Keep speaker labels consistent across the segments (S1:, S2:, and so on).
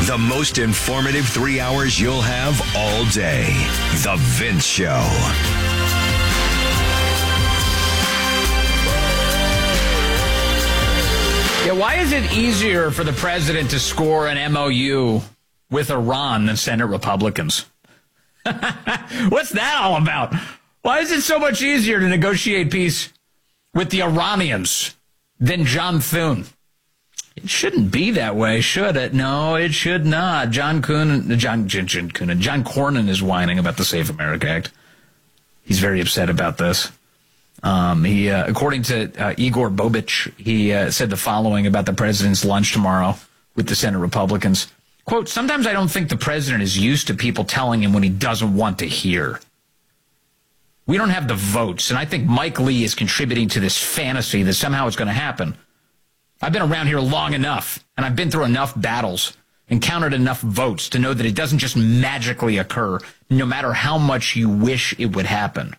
S1: The most informative 3 hours you'll have all day. The Vince Show.
S2: Yeah, why is it easier for the president to score an MOU with Iran than Senate Republicans? What's that all about? Why is it so much easier to negotiate peace with the Iranians than John Thune? It shouldn't be that way, should it? No, it should not. John Cornyn is whining about the Safe America Act. He's very upset about this. He, according to Igor Bobich, he said the following about the president's lunch tomorrow with the Senate Republicans. Quote, sometimes I don't think the president is used to people telling him when he doesn't want to hear. We don't have the votes, and I think Mike Lee is contributing to this fantasy that somehow it's going to happen. I've been around here long enough, and I've been through enough battles and counted enough votes to know that it doesn't just magically occur, no matter how much you wish it would happen.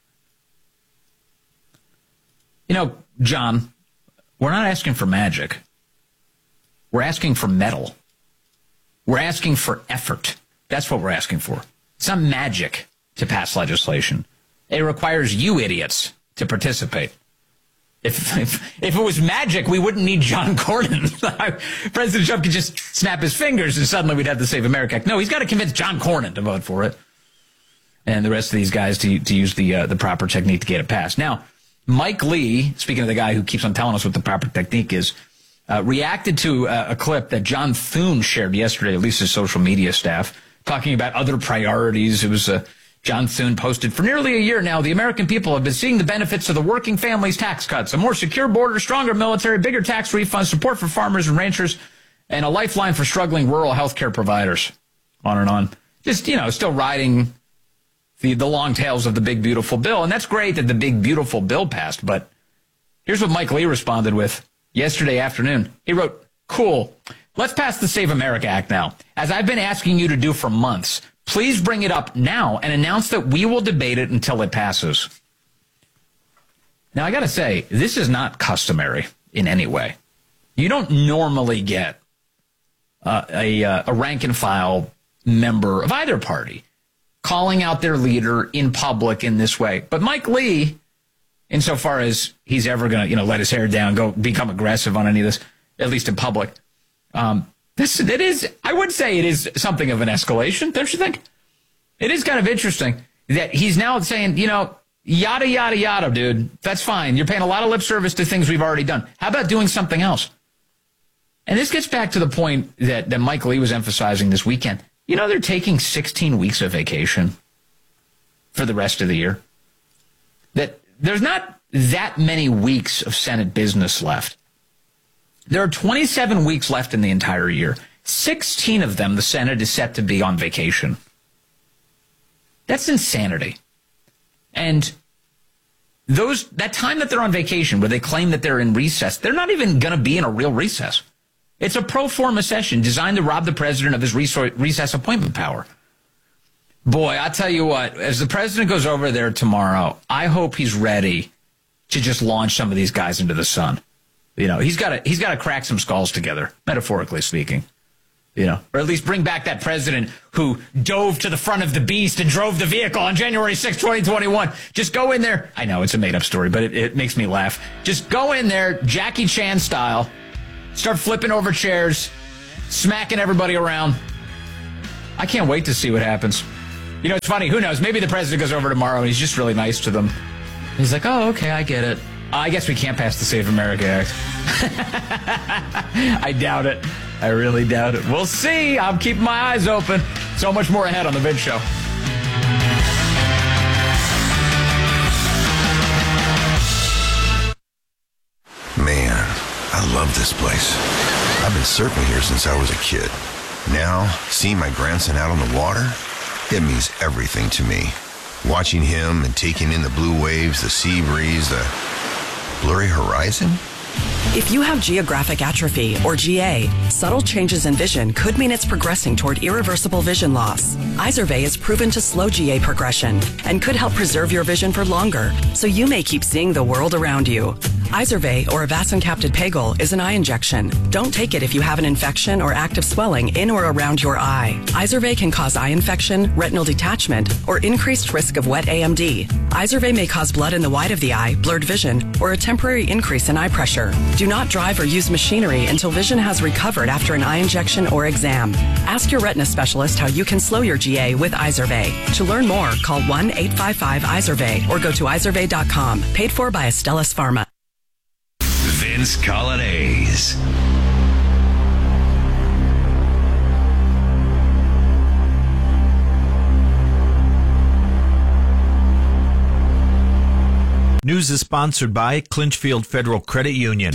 S2: You know, John, we're not asking for magic. We're asking for metal. We're asking for effort. That's what we're asking for. It's not magic to pass legislation. It requires you idiots to participate. If it was magic, we wouldn't need John Cornyn. President Trump could just snap his fingers and suddenly we'd have the Save America Act. No, he's got to convince John Cornyn to vote for it. And the rest of these guys to use the proper technique to get it passed. Now, Mike Lee, speaking of the guy who keeps on telling us what the proper technique is, reacted to a clip that John Thune shared yesterday, at least his social media staff, talking about other priorities. It was John Thune posted, for nearly a year now, the American people have been seeing the benefits of the working families tax cuts, a more secure border, stronger military, bigger tax refunds, support for farmers and ranchers, and a lifeline for struggling rural healthcare providers. On and on. Just, still riding the long tails of the big, beautiful bill. And that's great that the big, beautiful bill passed. But here's what Mike Lee responded with yesterday afternoon. He wrote, cool, let's pass the Save America Act now. As I've been asking you to do for months, please bring it up now and announce that we will debate it until it passes. Now, I got to say, this is not customary in any way. You don't normally get a rank and file member of either party calling out their leader in public in this way. But Mike Lee, insofar as he's ever going to, let his hair down, go become aggressive on any of this, at least in public, I would say it is something of an escalation, don't you think? It is kind of interesting that he's now saying, yada, yada, yada, dude. That's fine. You're paying a lot of lip service to things we've already done. How about doing something else? And this gets back to the point that Mike Lee was emphasizing this weekend. They're taking 16 weeks of vacation for the rest of the year. That there's not that many weeks of Senate business left. There are 27 weeks left in the entire year. 16 of them, the Senate is set to be on vacation. That's insanity. And that time that they're on vacation, where they claim that they're in recess, they're not even going to be in a real recess. It's a pro forma session designed to rob the president of his recess appointment power. Boy, I tell you what, as the president goes over there tomorrow, I hope he's ready to just launch some of these guys into the sun. He's got to crack some skulls together, metaphorically speaking. Or at least bring back that president who dove to the front of the beast and drove the vehicle on January 6, 2021. Just go in there. I know it's a made-up story, but it makes me laugh. Just go in there, Jackie Chan style, start flipping over chairs, smacking everybody around. I can't wait to see what happens. It's funny. Who knows? Maybe the president goes over tomorrow and he's just really nice to them. He's like, oh, okay, I get it. I guess we can't pass the Save America Act. I doubt it. I really doubt it. We'll see. I'm keeping my eyes open. So much more ahead on The Vince Show.
S3: Man, I love this place. I've been surfing here since I was a kid. Now, seeing my grandson out on the water, it means everything to me. Watching him and taking in the blue waves, the sea breeze, the blurry horizon.
S4: If you have geographic atrophy, or GA, subtle changes in vision could mean it's progressing toward irreversible vision loss. Izervay is proven to slow GA progression and could help preserve your vision for longer, so you may keep seeing the world around you. Izervay, or avacincaptad pegol, is an eye injection. Don't take it if you have an infection or active swelling in or around your eye. Izervay can cause eye infection, retinal detachment, or increased risk of wet AMD. Izervay may cause blood in the white of the eye, blurred vision, or a temporary increase in eye pressure. Do not drive or use machinery until vision has recovered after an eye injection or exam. Ask your retina specialist how you can slow your GA with Izervay. To learn more, call 1-855-IZERVAY or go to izervay.com. Paid for by Astellas Pharma.
S1: Vince Colonnese.
S5: News is sponsored by Clinchfield Federal Credit Union.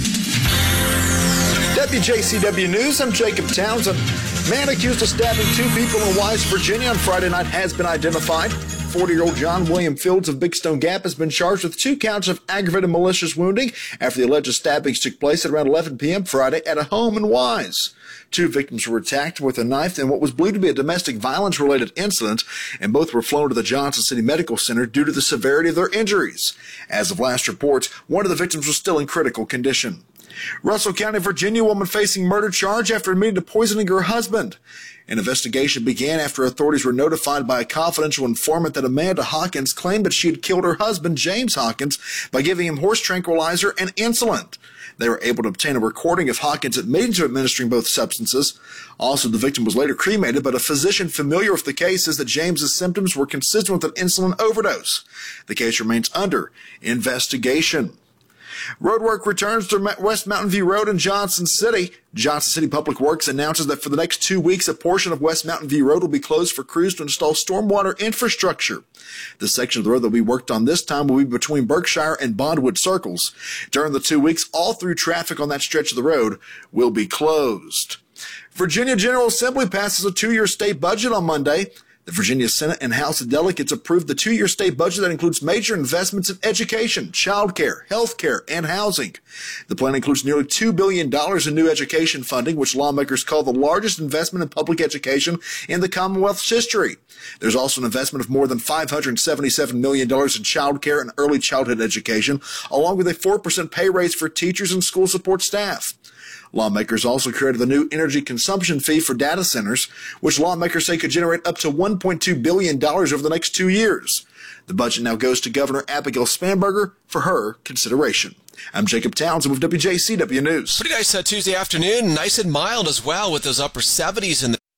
S6: WJCW News, I'm Jacob Townsend. Man accused of stabbing 2 people in Wise, Virginia on Friday night has been identified. 40-year-old John William Fields of Big Stone Gap has been charged with 2 counts of aggravated malicious wounding after the alleged stabbings took place at around 11 p.m. Friday at a home in Wise. 2 victims were attacked with a knife in what was believed to be a domestic violence-related incident, and both were flown to the Johnson City Medical Center due to the severity of their injuries. As of last report, one of the victims was still in critical condition. Russell County, Virginia, woman facing murder charge after admitting to poisoning her husband. An investigation began after authorities were notified by a confidential informant that Amanda Hawkins claimed that she had killed her husband, James Hawkins, by giving him horse tranquilizer and insulin. They were able to obtain a recording of Hawkins admitting to administering both substances. Also, the victim was later cremated, but a physician familiar with the case says that James's symptoms were consistent with an insulin overdose. The case remains under investigation. Roadwork returns to West Mountain View Road in Johnson City. Johnson City Public Works announces that for the next 2 weeks, a portion of West Mountain View Road will be closed for crews to install stormwater infrastructure. The section of the road that will be worked on this time will be between Berkshire and Bondwood Circles. During the 2 weeks, all through traffic on that stretch of the road will be closed. Virginia General Assembly passes a 2-year state budget on Monday. The Virginia Senate and House of Delegates approved the 2-year state budget that includes major investments in education, child care, health care, and housing. The plan includes nearly $2 billion in new education funding, which lawmakers call the largest investment in public education in the Commonwealth's history. There's also an investment of more than $577 million in child care and early childhood education, along with a 4% pay raise for teachers and school support staff. Lawmakers also created the new energy consumption fee for data centers, which lawmakers say could generate up to $1.2 billion over the next 2 years. The budget now goes to Governor Abigail Spanberger for her consideration. I'm Jacob Townsend with WJCW News.
S7: Pretty nice Tuesday afternoon. Nice and mild as well with those upper 70s in the